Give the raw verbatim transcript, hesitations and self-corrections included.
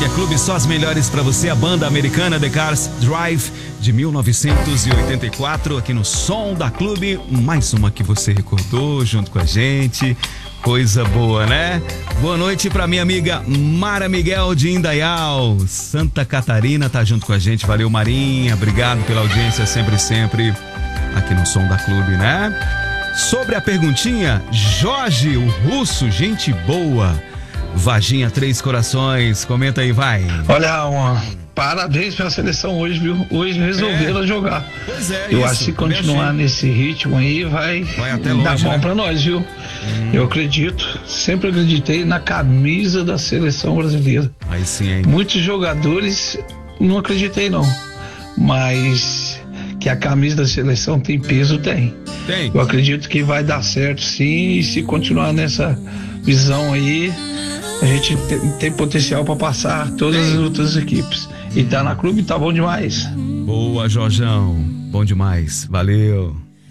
Chrysler Clube, só as melhores pra você. A banda americana The Cars Drive de mil novecentos e oitenta e quatro, aqui no Som da Clube. Mais uma que você recordou junto com a gente. Coisa boa, né? Boa noite pra minha amiga Mara Miguel de Indaial, Santa Catarina, tá junto com a gente. Valeu, Marinha, obrigado pela audiência sempre, sempre aqui no Som da Clube, né? Sobre a perguntinha, Jorge, o russo, gente boa, Varginha Três Corações, comenta aí, vai. Olha, uma, parabéns pela seleção hoje, viu? Hoje resolveram é. jogar. Pois é, Eu isso, acho que se continuar achei. nesse ritmo aí, vai, vai até dar longe, bom né? pra nós, viu? Hum. Eu acredito, sempre acreditei na camisa da seleção brasileira. Aí sim, hein? Muitos jogadores não acreditei não, mas que a camisa da seleção tem peso, tem. Tem. Eu acredito que vai dar certo sim, e se continuar nessa visão aí, a gente tem, tem potencial para passar todas as outras equipes. E tá na clube, tá bom demais. Boa, Jorjão. Bom demais. Valeu.